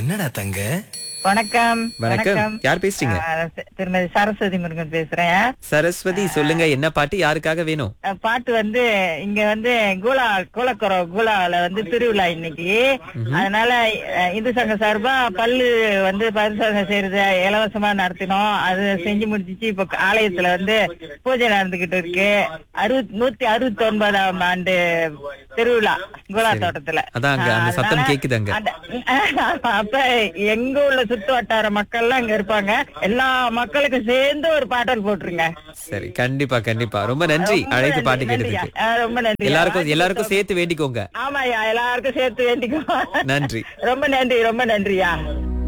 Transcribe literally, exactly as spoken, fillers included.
என்னடா தங்க? வணக்கம். வணக்கம். யார் பேசுறீங்க? ஆ, தி- திருமதி சரஸ்வதி முருகன் பேசுறேன். சரஸ்வதி, சொல்லுங்க என்ன பாட்டு யாருக்காக வேணும்? அஹ், பாட்டு வந்து இங்க வந்து கூலா கூலக்குறோ கூலால வந்து திருவிழா இன்னைக்கு. அதனால அஹ், இந்து சங்க சார்பா பல்லு வந்து பரிசோதனை செய்யறது இலவசமா நடத்தினோம். அது செஞ்சு முடிச்சிச்சு. இப்ப ஆலயத்துல வந்து பூஜை நடந்துகிட்டு இருக்கு. அறுபத் நூத்தி அறுபத்தி ஒன்பதாம் ஆண்டு திருவிழா கூலா தோட்டத்துல. அதான் அங்க அந்த ஆ, சத்தம் அதனால கேக்குதாங்க. அந்த- அப்ப எங்க உள்ள சுத்து வட்டார மக்கள் எல்லாம் இங்க இருப்பாங்க. எல்லா மக்களுக்கும் சேர்ந்து ஒரு பாடல் போட்டுருங்க. சரி, கண்டிப்பா கண்டிப்பா. ரொம்ப நன்றி ரொம்ப அழைத்து நன்றி, பாட்டு நன்றியா. கேட்டதுக்கு. ஆ, ரொம்ப நன்றி. எல்லாருக்கும் எல்லாருக்கும் சேர்த்து வேண்டிக்கோங்க. ஆமாய்யா, எல்லாருக்கும் சேர்த்து வேண்டிக்கோ. நன்றி. ரொம்ப நன்றி, ரொம்ப நன்றியா.